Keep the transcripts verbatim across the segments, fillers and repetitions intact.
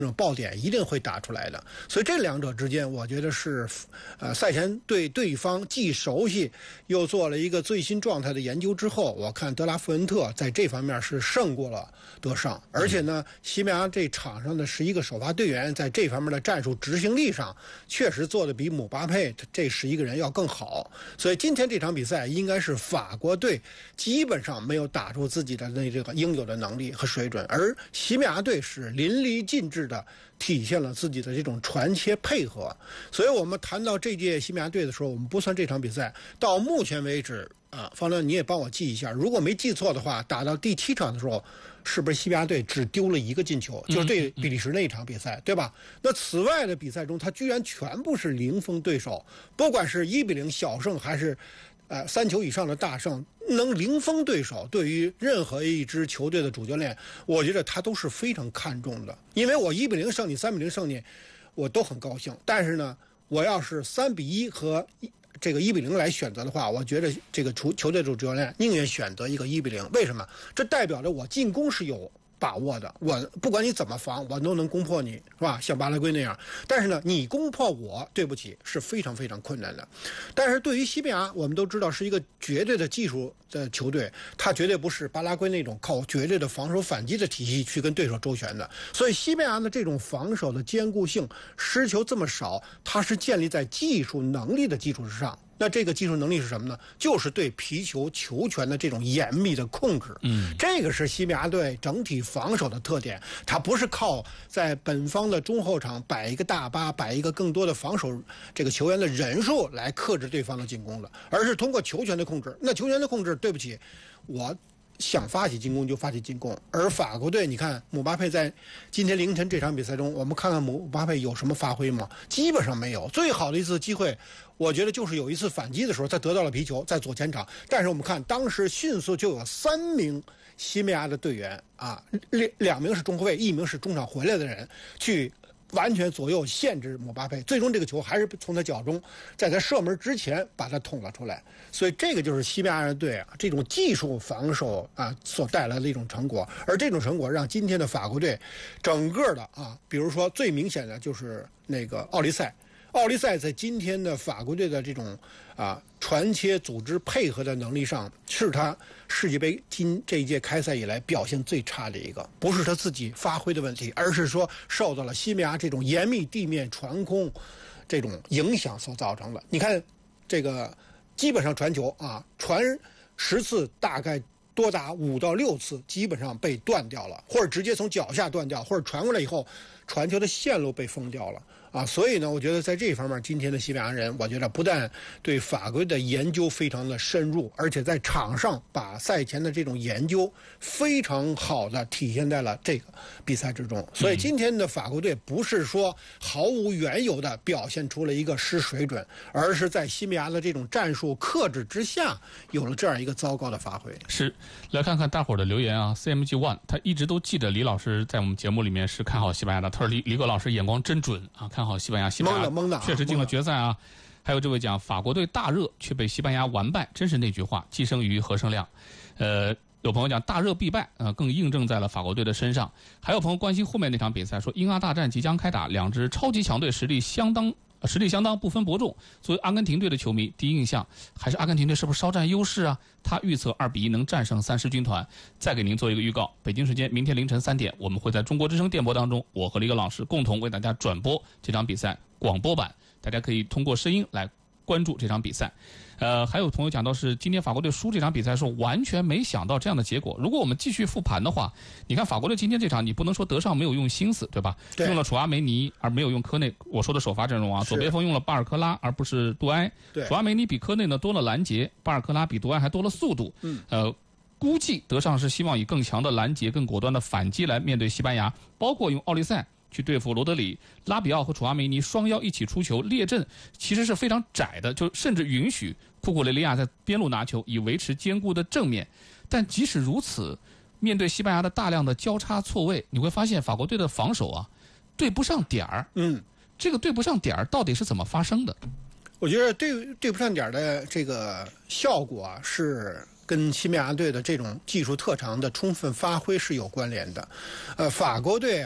这种爆点一定会打出来的。所以这两者之间，我觉得是，呃，赛前对对方既熟悉，又做了一个最新状态的研究之后，我看德拉富恩特在这方面是胜过了德尚，而且呢，西班牙这场上的十一个首发队员在这方面的战术执行力上，确实做的比姆巴佩这十一个人要更好。所以今天这场比赛应该是法国队基本上没有打出自己的那这个应有的能力和水准，而西班牙队是淋漓尽致的体现了自己的这种传切配合。所以我们谈到这届西班牙队的时候，我们不算这场比赛，到目前为止啊，方亮你也帮我记一下，如果没记错的话，打到第七场的时候，是不是西班牙队只丢了一个进球，就是对比利时那一场比赛，对吧？那此外的比赛中，他居然全部是零封对手，不管是一比零小胜还是呃，三球以上的大胜，能零封对手，对于任何一支球队的主教练，我觉得他都是非常看重的。因为我一比零胜你，三比零胜你，我都很高兴。但是呢，我要是三比一和这个一比零来选择的话，我觉得这个球球队主教练宁愿选择一个一比零。为什么？这代表着我进攻是有把握的，我不管你怎么防，我都能攻破你，是吧？像巴拉圭那样。但是呢，你攻破我，对不起，是非常非常困难的。但是对于西班牙，我们都知道是一个绝对的技术的球队，他绝对不是巴拉圭那种靠绝对的防守反击的体系去跟对手周旋的。所以西班牙的这种防守的坚固性，失球这么少，它是建立在技术能力的基础之上。那这个技术能力是什么呢？就是对皮球球权的这种严密的控制。嗯，这个是西班牙队整体防守的特点。它不是靠在本方的中后场摆一个大巴，摆一个更多的防守这个球员的人数来克制对方的进攻的，而是通过球权的控制。那球权的控制，对不起，我想发起进攻就发起进攻。而法国队，你看姆巴佩在今天凌晨这场比赛中，我们看看姆巴佩有什么发挥吗？基本上没有。最好的一次机会，我觉得就是有一次反击的时候，他得到了皮球，在左前场。但是我们看当时迅速就有三名西班牙的队员啊，两两名是中后卫，一名是中场回来的人去完全左右限制姆巴佩，最终这个球还是从他脚中，在他射门之前把他捅了出来。所以这个就是西班牙队啊这种技术防守啊所带来的一种成果，而这种成果让今天的法国队整个的啊，比如说最明显的就是那个奥利赛。奥利赛在今天的法国队的这种啊传切组织配合的能力上，是他世界杯今这一届开赛以来表现最差的一个。不是他自己发挥的问题，而是说受到了西班牙这种严密地面传控这种影响所造成的。你看这个基本上传球啊，传十次大概多达五到六次基本上被断掉了，或者直接从脚下断掉，或者传过来以后传球的线路被封掉了啊。所以呢，我觉得在这方面今天的西班牙人，我觉得不但对法国的研究非常的深入，而且在场上把赛前的这种研究非常好的体现在了这个比赛之中。所以今天的法国队不是说毫无缘由的表现出了一个失水准，而是在西班牙的这种战术克制之下有了这样一个糟糕的发挥。 是，来看看大伙儿的留言啊。C M G One 他一直都记得李老师在我们节目里面是看好西班牙的，他说李李葛老师眼光真准啊，看好西班牙，西班牙懵的确实进了决赛啊。还有这位讲法国队大热却被西班牙完败，真是那句话既生瑜何生亮。呃，有朋友讲大热必败啊、呃，更印证在了法国队的身上。还有朋友关心后面那场比赛，说英阿大战即将开打，两支超级强队实力相当。实力相当，不分伯仲。作为阿根廷队的球迷，第一印象还是阿根廷队是不是稍占优势啊？他预测二比一能战胜三狮军团。再给您做一个预告，北京时间明天凌晨三点，我们会在中国之声电波当中，我和李葛老师共同为大家转播这场比赛广播版，大家可以通过声音来关注这场比赛。呃，还有朋友讲到是今天法国队输这场比赛说完全没想到这样的结果。如果我们继续复盘的话，你看法国队今天这场，你不能说德尚没有用心思，对吧？ 对， 用了楚阿梅尼而没有用科内。我说的首发阵容啊，左边锋用了巴尔科拉而不是杜埃。 对， 楚阿梅尼比科内呢多了拦截，巴尔科拉比杜埃还多了速度。嗯，呃，估计德尚是希望以更强的拦截、更果断的反击来面对西班牙，包括用奥利赛去对付罗德里、拉比奥和楚阿梅尼双腰一起出球，列阵其实是非常窄的，就甚至允许库库雷利亚在边路拿球，以维持坚固的正面。但即使如此，面对西班牙的大量的交叉错位，你会发现法国队的防守啊对不上点儿。 嗯， 这个对不上点儿到底是怎么发生的？ 我觉得对对不上点儿的这个效果啊，是跟西班牙队的这种技术特长的充分发挥是有关联的。呃，法国队啊，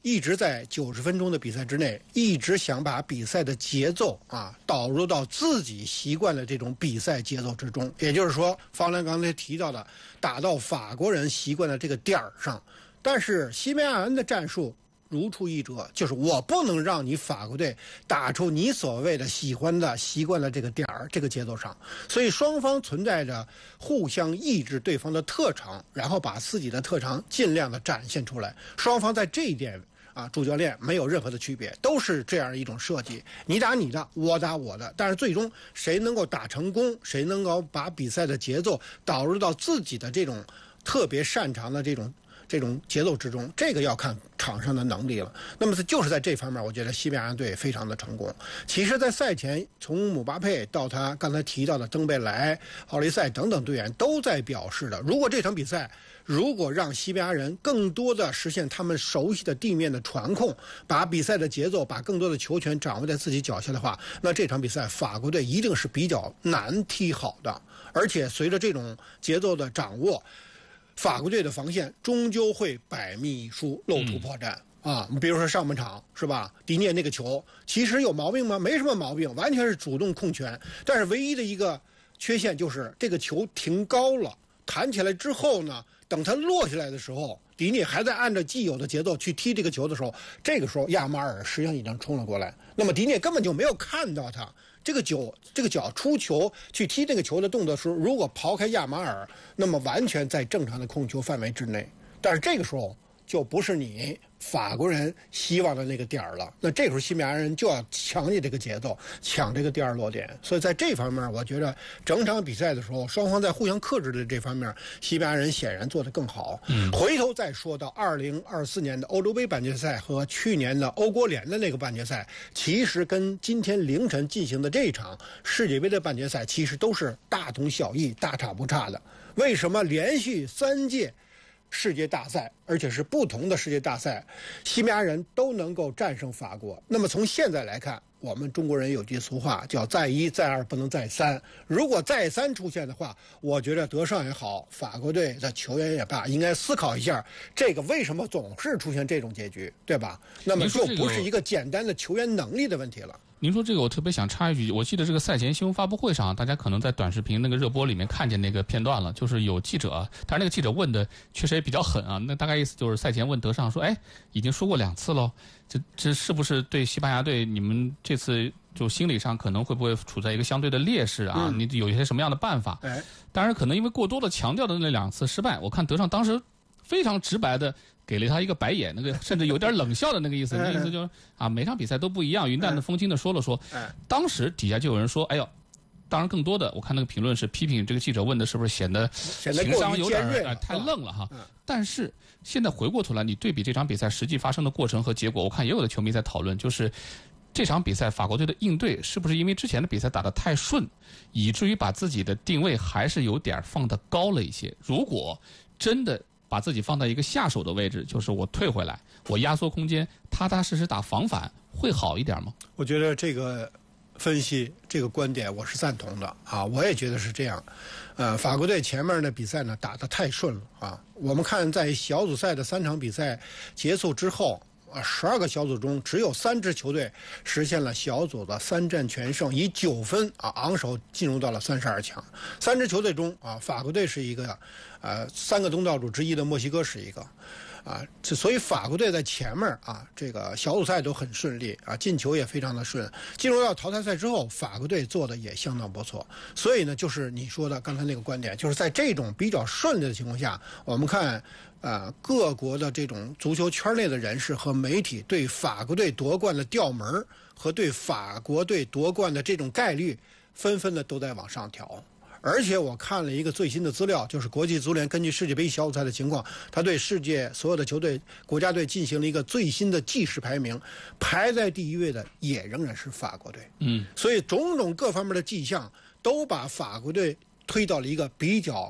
一直在九十分钟的比赛之内，一直想把比赛的节奏啊导入到自己习惯的这种比赛节奏之中。也就是说，方兰刚才提到的，打到法国人习惯的这个点儿上。但是西班牙人的战术如出一辙，就是我不能让你法国队打出你所谓的喜欢的习惯的这个点儿这个节奏上，所以双方存在着互相抑制对方的特长，然后把自己的特长尽量的展现出来。双方在这一点啊，主教练没有任何的区别，都是这样一种设计，你打你的，我打我的，但是最终谁能够打成功，谁能够把比赛的节奏导入到自己的这种特别擅长的这种这种节奏之中，这个要看场上的能力了。那么就是在这方面，我觉得西班牙队非常的成功。其实，在赛前，从姆巴佩到他刚才提到的登贝莱、奥利塞等等队员都在表示的，如果这场比赛如果让西班牙人更多的实现他们熟悉的地面的传控，把比赛的节奏，把更多的球权掌握在自己脚下的话，那这场比赛法国队一定是比较难踢好的。而且随着这种节奏的掌握，法国队的防线终究会百密一疏，露出破绽、嗯、啊！比如说上半场是吧？迪涅那个球其实有毛病吗？没什么毛病，完全是主动控权。但是唯一的一个缺陷就是这个球停高了，弹起来之后呢，等它落下来的时候，迪涅还在按照既有的节奏去踢这个球的时候，这个时候亚马尔实际上已经冲了过来，那么迪涅根本就没有看到他。这个脚这个脚出球去踢这个球的动作时候，如果刨开亚马尔，那么完全在正常的控球范围之内。但是这个时候就不是你法国人希望的那个点儿了，那这时候西班牙人就要抢你这个节奏，抢这个第二落点。所以在这方面，我觉得整场比赛的时候，双方在互相克制的这方面，西班牙人显然做得更好。嗯，回头再说到二零二四年的欧洲杯半决赛和去年的欧国联的那个半决赛，其实跟今天凌晨进行的这场世界杯的半决赛其实都是大同小异、大差不差的。为什么连续三届世界大赛，而且是不同的世界大赛，西班牙人都能够战胜法国？那么从现在来看，我们中国人有句俗话叫再一再二不能再三，如果再三出现的话，我觉得德尚也好，法国队的球员也罢，应该思考一下，这个为什么总是出现这种结局，对吧？那么就不是一个简单的球员能力的问题了。 您说这个，我特别想插一句，我记得这个赛前新闻发布会上，大家可能在短视频那个热播里面看见那个片段了，就是有记者，但是那个记者问的确实也比较狠啊，那大概意思就是赛前问德尚说，哎，已经说过两次喽，这这是不是对西班牙队你们这次就心理上可能会不会处在一个相对的劣势啊？嗯、你有一些什么样的办法？哎，当然可能因为过多的强调的那两次失败，我看德尚当时非常直白的给了他一个白眼，那个甚至有点冷笑的那个意思，那意思就是啊，每场比赛都不一样，云淡的风轻的说了说。当时底下就有人说，哎呦，当然更多的我看那个评论是批评这个记者问的是不是显得情商有点呃太愣了哈。但是现在回过头来，你对比这场比赛实际发生的过程和结果，我看也有的球迷在讨论，就是这场比赛法国队的应对是不是因为之前的比赛打得太顺，以至于把自己的定位还是有点放得高了一些。如果真的把自己放在一个下手的位置，就是我退回来，我压缩空间，踏踏实实打防反，会好一点吗？ 我觉得这个分析，这个观点我是赞同的啊，我也觉得是这样。呃，法国队前面的比赛呢打得太顺了啊。我们看在小组赛的三场比赛结束之后，啊，十二个小组中只有三支球队实现了小组的三战全胜，以九分啊昂首进入到了三十二强。三支球队中啊，法国队是一个，呃，三个东道主之一的墨西哥是一个。啊，所以法国队在前面啊，这个小组赛都很顺利啊，进球也非常的顺。进入到淘汰赛之后，法国队做的也相当不错。所以呢，就是你说的刚才那个观点，就是在这种比较顺利的情况下，我们看呃各国的这种足球圈内的人士和媒体对法国队夺冠的调门和对法国队夺冠的这种概率，纷纷的都在往上调。而且我看了一个最新的资料，就是国际足联根据世界杯小组赛的情况，他对世界所有的球队国家队进行了一个最新的计时排名，排在第一位的也仍然是法国队。嗯，所以种种各方面的迹象都把法国队推到了一个比较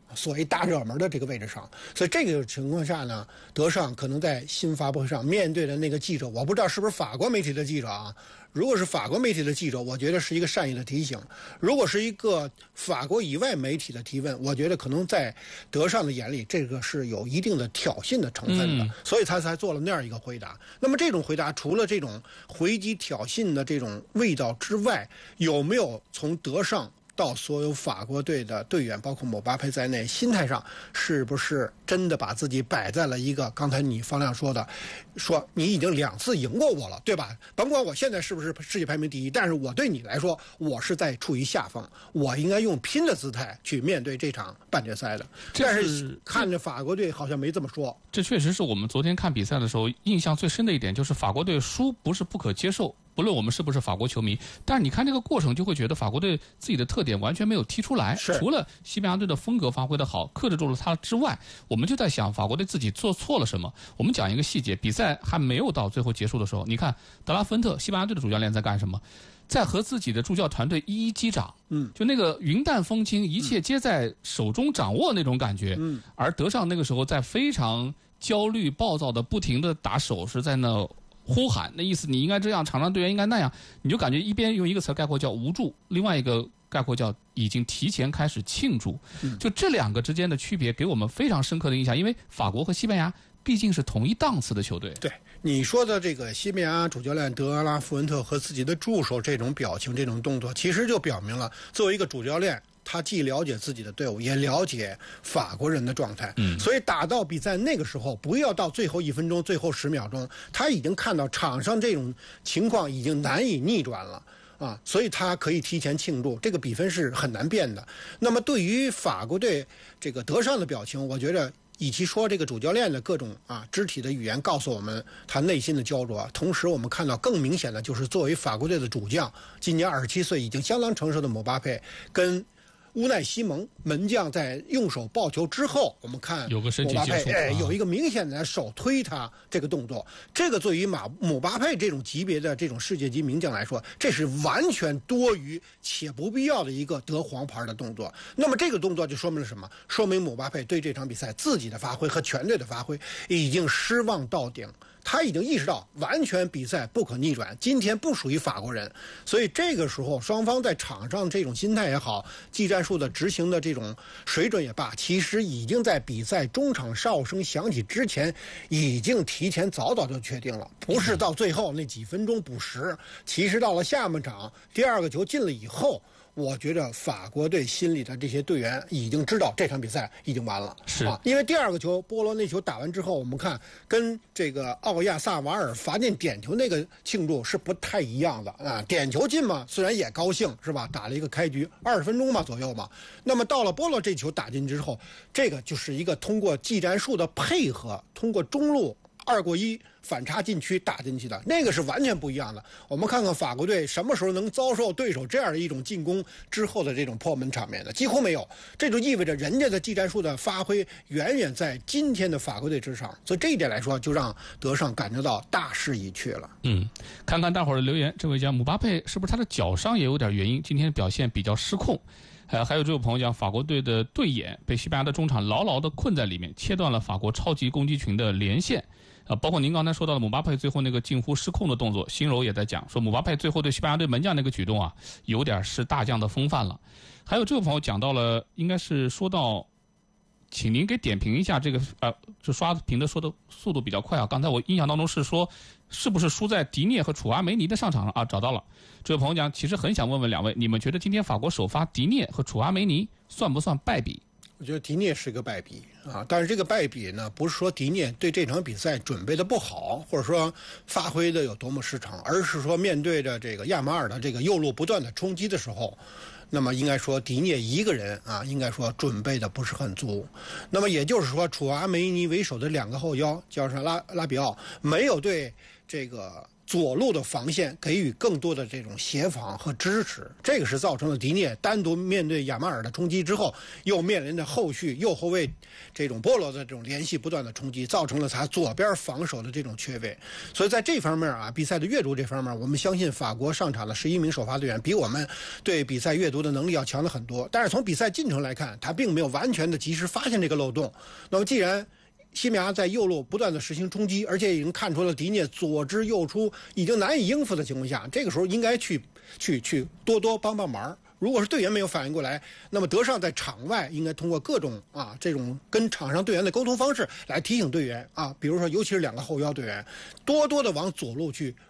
所谓大热门的这个位置上。所以这个情况下呢，德尚可能在新发布会上面对的那个记者，我不知道是不是法国媒体的记者啊。如果是法国媒体的记者，我觉得是一个善意的提醒；如果是一个法国以外媒体的提问，我觉得可能在德尚的眼里，这个是有一定的挑衅的成分的， 嗯、 所以他才做了那样一个回答。那么这种回答，除了这种回击挑衅的这种味道之外，有没有从德尚到所有法国队的队员，包括姆巴佩在内，心态上是不是真的把自己摆在了一个刚才你方亮说的，说你已经两次赢过我了，对吧？甭管我现在是不是世界排名第一，但是我对你来说，我是在处于下风，我应该用拼的姿态去面对这场半决赛的。但是看着法国队好像没这么说。 这确实是我们昨天看比赛的时候印象最深的一点，就是法国队输不是不可接受。不论我们是不是法国球迷，但是你看这个过程，就会觉得法国队自己的特点完全没有踢出来。除了西班牙队的风格发挥得好，克制住了他之外，我们就在想法国队自己做错了什么。我们讲一个细节，比赛还没有到最后结束的时候，你看德拉芬特西班牙队的主教练在干什么？在和自己的助教团队一一击掌， 嗯， 就那个云淡风轻，一切皆在手中掌握那种感觉。 嗯， 而德尚那个时候在非常焦虑、暴躁的不停的打手势，在那呼喊，那意思你应该这样，场上队员应该那样，你就感觉一边用一个词概括叫无助，另外一个概括叫已经提前开始庆祝。就这两个之间的区别给我们非常深刻的印象，因为法国和西班牙毕竟是同一档次的球队。 对你说的这个西班牙主教练德拉富恩特和自己的助手这种表情、这种动作，其实就表明了作为一个主教练，他既了解自己的队伍，也了解法国人的状态。 嗯， 所以打到比赛那个时候，不要到最后一分钟、最后十秒钟，他已经看到场上这种情况已经难以逆转了。啊，所以他可以提前庆祝，这个比分是很难变的。那么对于法国队这个德尚的表情，我觉得与其说这个主教练的各种啊肢体的语言告诉我们他内心的焦灼，同时我们看到更明显的就是作为法国队的主将，今年二十七岁已经相当成熟的姆巴佩跟乌奈西蒙门将在用手抱球之后，我们看有个身体接触， 哎，有一个明显的手推他这个动作。这个对于马姆巴佩这种级别的这种世界级名将来说，这是完全多余且不必要的一个得黄牌的动作。那么这个动作就说明了什么？说明姆巴佩对这场比赛自己的发挥和全队的发挥已经失望到顶。他已经意识到完全比赛不可逆转，今天不属于法国人，所以这个时候双方在场上这种心态也好，技战术的执行的这种水准也罢，其实已经在比赛中场哨声响起之前已经提前早早就确定了，不是到最后那几分钟补时，其实到了下半场第二个球进了以后，我觉得法国队心里的这些队员已经知道这场比赛已经完了， 是啊，因为第二个球波罗那球打完之后，我们看跟这个奥亚萨瓦尔罚进点球那个庆祝是不太一样的啊。点球进嘛，虽然也高兴是吧，打了一个开局二十分钟嘛左右嘛。那么到了波罗这球打进之后，这个就是一个通过技战术的配合，通过中路二过一反插禁区打进去的，那个是完全不一样的。我们看看法国队什么时候能遭受对手这样的一种进攻之后的这种破门场面的，几乎没有。这就意味着人家的技战术的发挥远远在今天的法国队之上，所以这一点来说，就让德尚感觉到大势已去了。 嗯，看看大伙儿的留言，这位讲姆巴佩是不是他的脚伤也有点原因，今天表现比较失控。呃，还有这位朋友讲，法国队的队眼被西班牙的中场牢牢地困在里面，切断了法国超级攻击群的连线。呃，包括您刚才说到的姆巴佩最后那个近乎失控的动作，新柔也在讲说姆巴佩最后对西班牙队门将那个举动啊，有点是大将的风范了。还有这位朋友讲到了，应该是说到，请您给点评一下这个呃，就刷屏的说的速度比较快啊。刚才我印象当中是说，是不是输在迪涅和楚阿梅尼的上场上啊？找到了，这位朋友讲，其实很想问问两位，你们觉得今天法国首发迪涅和楚阿梅尼算不算败笔？ 我觉得迪涅是个败笔啊，但是这个败笔呢，不是说迪涅对这场比赛准备的不好，或者说发挥的有多么失常，而是说面对着这个亚马尔的这个右路不断的冲击的时候，那么应该说迪涅一个人啊，应该说准备的不是很足。那么也就是说，楚阿梅尼为首的两个后腰加上拉拉比奥，没有对这个左路的防线给予更多的这种协防和支持，这个是造成了迪涅单独面对亚马尔的冲击之后，又面临着后续右后卫这种波罗的这种联系不断的冲击，造成了他左边防守的这种缺位。所以在这方面啊，比赛的阅读这方面，我们相信法国上场的十一名首发队员比我们对比赛阅读的能力要强了很多。但是从比赛进程来看，他并没有完全的及时发现这个漏洞。那么既然西班牙在右路不断的实行冲击，而且已经看出了迪涅左支右出已经难以应付的情况下，这个时候应该去去去多多帮帮忙。如果是队员没有反应过来，那么德尚在场外应该通过各种啊这种跟场上队员的沟通方式来提醒队员啊，比如说尤其是两个后腰队员，多多的往左路去